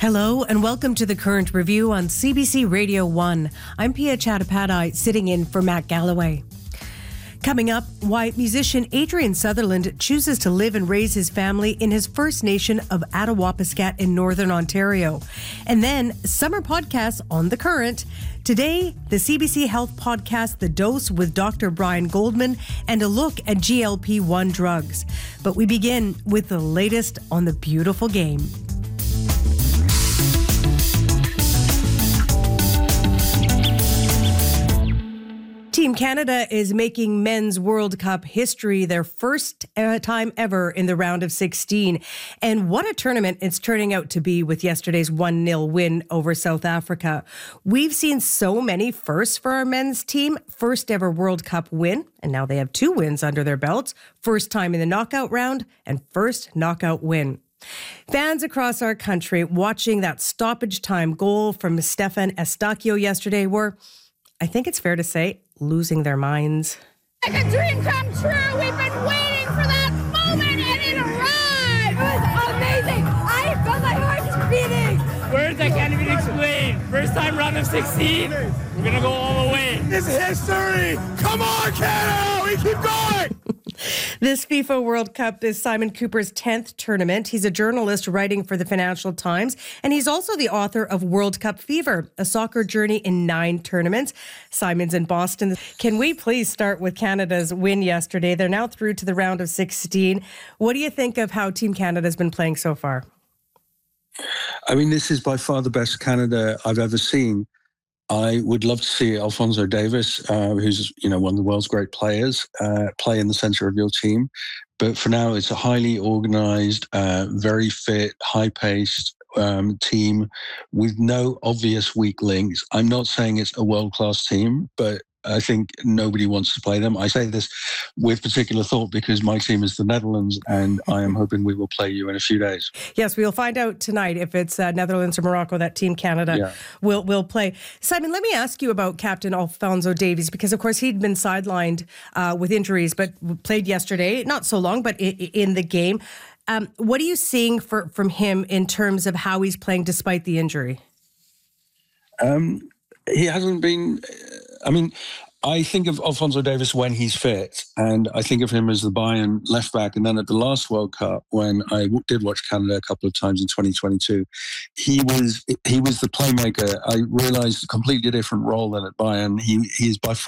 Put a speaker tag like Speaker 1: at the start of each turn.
Speaker 1: Hello and welcome to The Current Review on CBC Radio 1. I'm Pia Chattopadhyay, sitting in for Matt Galloway. Coming up, why musician Adrian Sutherland chooses to live and raise his family in his First Nation of Attawapiskat in Northern Ontario. And then summer podcasts on The Current. Today, the CBC Health podcast, The Dose with Dr. Brian Goldman, and a look at GLP-1 drugs. But we begin with the latest on the beautiful game. Team Canada is making Men's World Cup history, their first time ever in the round of 16. And what a tournament it's turning out to be with yesterday's 1-0 win over South Africa. We've seen so many firsts for our men's team. First ever World Cup win, and now they have 2 wins under their belts. First time in the knockout round and first knockout win. Fans across our country watching that stoppage time goal from Stefan Eustaquio yesterday were, I think it's fair to say, losing their minds.
Speaker 2: Like a dream come true. We've been waiting for that moment and it arrived. It was amazing. I felt my heart beating.
Speaker 3: Words I can't even explain. First time round of 16. We're going to go all the way.
Speaker 4: It's history. Come on, Canada. We keep going.
Speaker 1: This FIFA World Cup is Simon Cooper's 10th tournament. He's a journalist writing for the Financial Times, and he's also the author of World Cup Fever, a soccer journey in 9 tournaments. Simon's in Boston. Can we please start with Canada's win yesterday? They're now through to the round of 16. What do you think of how Team Canada's been playing so far?
Speaker 5: I mean, this is by far the best Canada I've ever seen. I would love to see Alphonso Davies, who's one of the world's great players, play in the centre of your team. But for now, it's a highly organised, very fit, high-paced team with no obvious weak links. I'm not saying it's a world-class team, but I think nobody wants to play them. I say this with particular thought because my team is the Netherlands and I am hoping we will play you in a few days.
Speaker 1: Yes, we'll find out tonight if it's Netherlands or Morocco that Team Canada will play. Simon, let me ask you about Captain Alphonso Davies because, of course, he'd been sidelined with injuries but played yesterday, not so long, but in the game. What are you seeing from him in terms of how he's playing despite the injury?
Speaker 5: He hasn't been... I think of Alphonso Davies when he's fit, and I think of him as the Bayern left back. And then at the last World Cup, when I did watch Canada a couple of times in 2022, he was the playmaker. I realised a completely different role than at Bayern. He is by far